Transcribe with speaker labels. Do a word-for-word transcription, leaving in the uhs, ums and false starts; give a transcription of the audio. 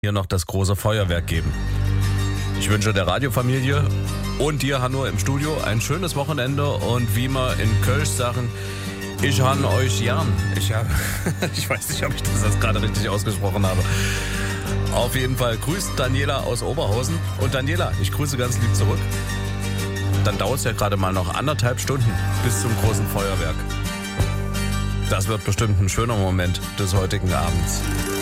Speaker 1: hier noch das große Feuerwerk geben. Ich wünsche der Radiofamilie und dir, Hanno, im Studio ein schönes Wochenende und wie wir in Kölsch sagen, ich han euch gern. Ich, hab, ich weiß nicht, ob ich das jetzt gerade richtig ausgesprochen habe. Auf jeden Fall grüßt Daniela aus Oberhausen. Und Daniela, ich grüße ganz lieb zurück. Dann dauert es ja gerade mal noch anderthalb Stunden bis zum großen Feuerwerk. Das wird bestimmt ein schöner Moment des heutigen Abends.